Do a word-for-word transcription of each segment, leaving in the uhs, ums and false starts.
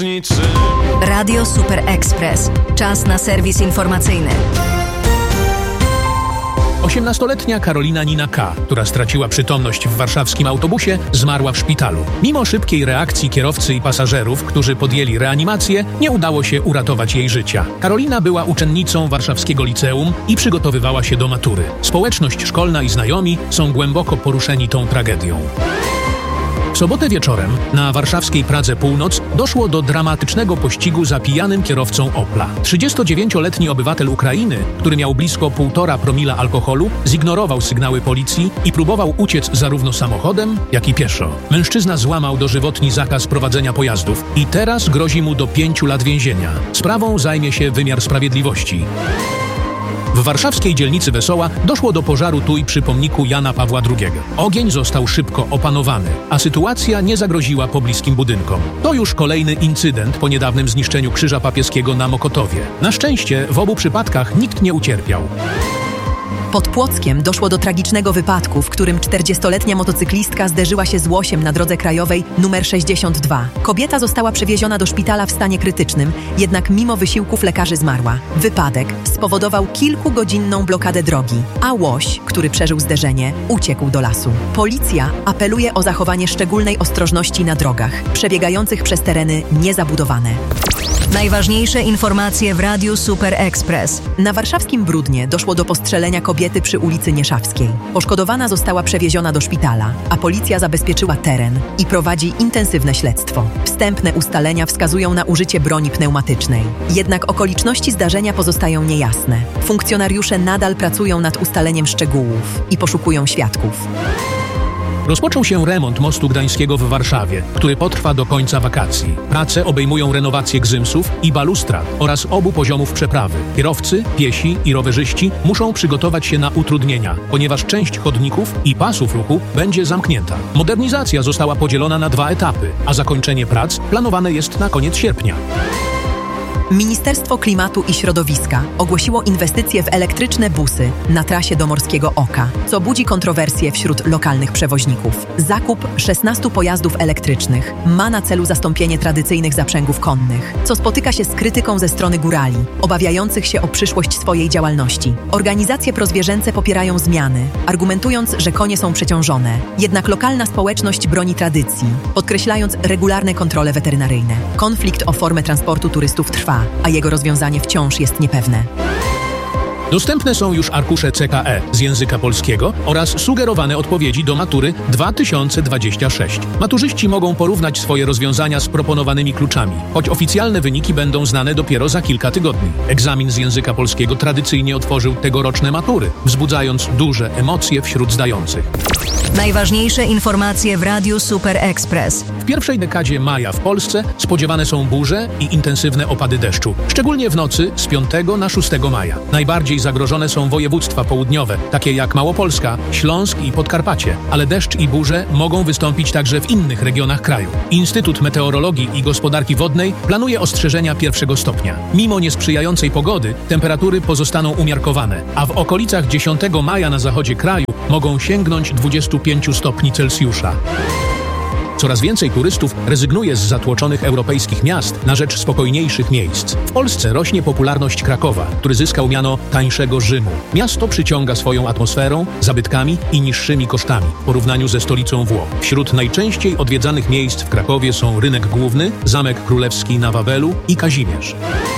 Radio Super Express. Czas na serwis informacyjny. osiemnastoletnia Karolina Nina K., która straciła przytomność w warszawskim autobusie, zmarła w szpitalu. Mimo szybkiej reakcji kierowcy i pasażerów, którzy podjęli reanimację, nie udało się uratować jej życia. Karolina była uczennicą warszawskiego liceum i przygotowywała się do matury. Społeczność szkolna i znajomi są głęboko poruszeni tą tragedią. W sobotę wieczorem na warszawskiej Pradze Północ doszło do dramatycznego pościgu za pijanym kierowcą Opla. trzydziestodziewięcioletni obywatel Ukrainy, który miał blisko półtora promila alkoholu, zignorował sygnały policji i próbował uciec zarówno samochodem, jak i pieszo. Mężczyzna złamał dożywotni zakaz prowadzenia pojazdów i teraz grozi mu do pięciu lat więzienia. Sprawą zajmie się wymiar sprawiedliwości. W warszawskiej dzielnicy Wesoła doszło do pożaru tuj przy pomniku Jana Pawła drugiego. Ogień został szybko opanowany, a sytuacja nie zagroziła pobliskim budynkom. To już kolejny incydent po niedawnym zniszczeniu Krzyża Papieskiego na Mokotowie. Na szczęście w obu przypadkach nikt nie ucierpiał. Pod Płockiem doszło do tragicznego wypadku, w którym czterdziestoletnia motocyklistka zderzyła się z łosiem na drodze krajowej numer sześćdziesiąt dwa. Kobieta została przewieziona do szpitala w stanie krytycznym, jednak mimo wysiłków lekarzy zmarła. Wypadek spowodował kilkugodzinną blokadę drogi, a łoś, który przeżył zderzenie, uciekł do lasu. Policja apeluje o zachowanie szczególnej ostrożności na drogach przebiegających przez tereny niezabudowane. Najważniejsze informacje w Radiu Super Express. Na warszawskim Bródnie doszło do postrzelenia kobiety przy ulicy Nieszawskiej. Poszkodowana została przewieziona do szpitala, a policja zabezpieczyła teren i prowadzi intensywne śledztwo. Wstępne ustalenia wskazują na użycie broni pneumatycznej. Jednak okoliczności zdarzenia pozostają niejasne. Funkcjonariusze nadal pracują nad ustaleniem szczegółów i poszukują świadków. Rozpoczął się remont mostu gdańskiego w Warszawie, który potrwa do końca wakacji. Prace obejmują renowację gzymsów i balustrad oraz obu poziomów przeprawy. Kierowcy, piesi i rowerzyści muszą przygotować się na utrudnienia, ponieważ część chodników i pasów ruchu będzie zamknięta. Modernizacja została podzielona na dwa etapy, a zakończenie prac planowane jest na koniec sierpnia. Ministerstwo Klimatu i Środowiska ogłosiło inwestycje w elektryczne busy na trasie do Morskiego Oka, co budzi kontrowersje wśród lokalnych przewoźników. Zakup szesnastu pojazdów elektrycznych ma na celu zastąpienie tradycyjnych zaprzęgów konnych, co spotyka się z krytyką ze strony górali, obawiających się o przyszłość swojej działalności. Organizacje prozwierzęce popierają zmiany, argumentując, że konie są przeciążone. Jednak lokalna społeczność broni tradycji, podkreślając regularne kontrole weterynaryjne. Konflikt o formę transportu turystów trwa, a jego rozwiązanie wciąż jest niepewne. Dostępne są już arkusze C K E z języka polskiego oraz sugerowane odpowiedzi do matury dwa tysiące dwudziestego szóstego. Maturzyści mogą porównać swoje rozwiązania z proponowanymi kluczami, choć oficjalne wyniki będą znane dopiero za kilka tygodni. Egzamin z języka polskiego tradycyjnie otworzył tegoroczne matury, wzbudzając duże emocje wśród zdających. Najważniejsze informacje w Radiu Super Express. W pierwszej dekadzie maja w Polsce spodziewane są burze i intensywne opady deszczu, szczególnie w nocy z piątego na szóstego maja. Najbardziej zagrożone są województwa południowe, takie jak Małopolska, Śląsk i Podkarpacie, ale deszcz i burze mogą wystąpić także w innych regionach kraju. Instytut Meteorologii i Gospodarki Wodnej planuje ostrzeżenia pierwszego stopnia. Mimo niesprzyjającej pogody temperatury pozostaną umiarkowane, a w okolicach dziesiątego maja na zachodzie kraju mogą sięgnąć dwudziestu pięciu stopni Celsjusza. Coraz więcej turystów rezygnuje z zatłoczonych europejskich miast na rzecz spokojniejszych miejsc. W Polsce rośnie popularność Krakowa, który zyskał miano tańszego Rzymu. Miasto przyciąga swoją atmosferą, zabytkami i niższymi kosztami w porównaniu ze stolicą Włoch. Wśród najczęściej odwiedzanych miejsc w Krakowie są Rynek Główny, Zamek Królewski na Wawelu i Kazimierz.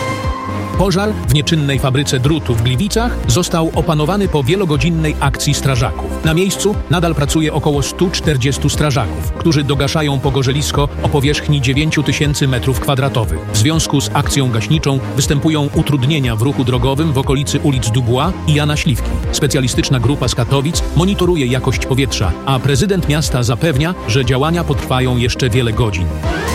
Pożar w nieczynnej fabryce drutu w Gliwicach został opanowany po wielogodzinnej akcji strażaków. Na miejscu nadal pracuje około stu czterdziestu strażaków, którzy dogaszają pogorzelisko o powierzchni dziewięć tysięcy metrów kwadratowych. W związku z akcją gaśniczą występują utrudnienia w ruchu drogowym w okolicy ulic Dubois i Jana Śliwki. Specjalistyczna grupa z Katowic monitoruje jakość powietrza, a prezydent miasta zapewnia, że działania potrwają jeszcze wiele godzin.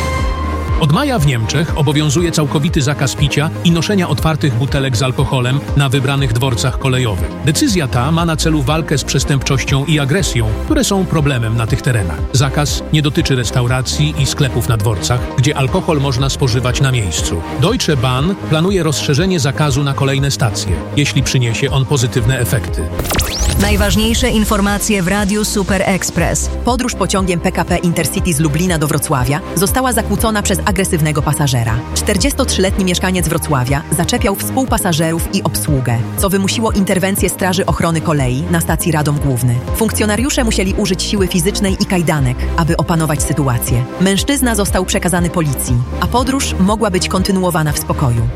Od maja w Niemczech obowiązuje całkowity zakaz picia i noszenia otwartych butelek z alkoholem na wybranych dworcach kolejowych. Decyzja ta ma na celu walkę z przestępczością i agresją, które są problemem na tych terenach. Zakaz nie dotyczy restauracji i sklepów na dworcach, gdzie alkohol można spożywać na miejscu. Deutsche Bahn planuje rozszerzenie zakazu na kolejne stacje, jeśli przyniesie on pozytywne efekty. Najważniejsze informacje w Radiu Super Express. Podróż pociągiem P K P Intercity z Lublina do Wrocławia została zakłócona przez agresywnego pasażera. czterdziestotrzyletni mieszkaniec Wrocławia zaczepiał współpasażerów i obsługę, co wymusiło interwencję Straży Ochrony Kolei na stacji Radom Główny. Funkcjonariusze musieli użyć siły fizycznej i kajdanek, aby opanować sytuację. Mężczyzna został przekazany policji, a podróż mogła być kontynuowana w spokoju.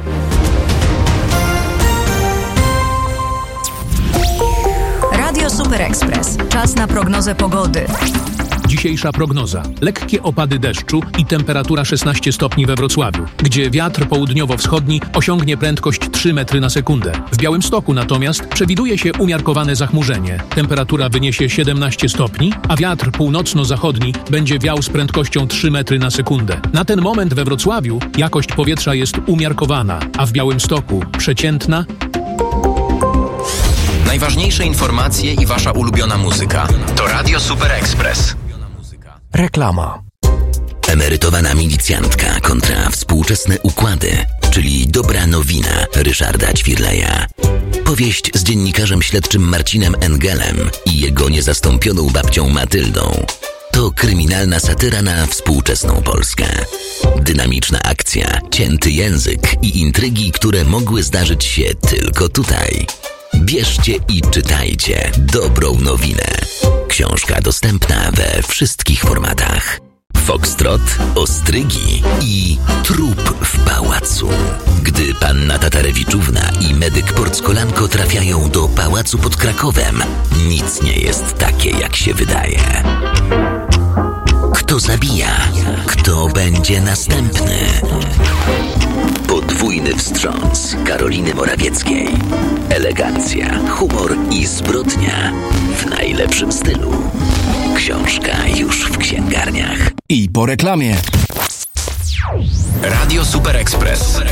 Radio Super Express. Czas na prognozę pogody. Dzisiejsza prognoza. Lekkie opady deszczu i temperatura szesnaście stopni we Wrocławiu, gdzie wiatr południowo-wschodni osiągnie prędkość trzy metry na sekundę. W Białymstoku natomiast przewiduje się umiarkowane zachmurzenie. Temperatura wyniesie siedemnaście stopni, a wiatr północno-zachodni będzie wiał z prędkością trzy metry na sekundę. Na ten moment we Wrocławiu jakość powietrza jest umiarkowana, a w Białymstoku przeciętna. Najważniejsze informacje i wasza ulubiona muzyka. To Radio Super Express. Reklama. Emerytowana milicjantka kontra współczesne układy, czyli dobra nowina Ryszarda Ćwirleja. Powieść z dziennikarzem śledczym Marcinem Engelem i jego niezastąpioną babcią Matyldą. To kryminalna satyra na współczesną Polskę. Dynamiczna akcja, cięty język i intrygi, które mogły zdarzyć się tylko tutaj. Bierzcie i czytajcie dobrą nowinę. Książka dostępna we wszystkich formatach. Foxtrot, ostrygi i trup w pałacu. Gdy panna Tatarewiczówna i medyk Porckolanko trafiają do pałacu pod Krakowem, nic nie jest takie, jak się wydaje. Kto zabija? Kto będzie następny? Podwójny wstrząs Karoliny Morawieckiej. Elegancja, humor i zbrodnia w najlepszym stylu. Książka już w księgarniach. I po reklamie. Radio Super Express.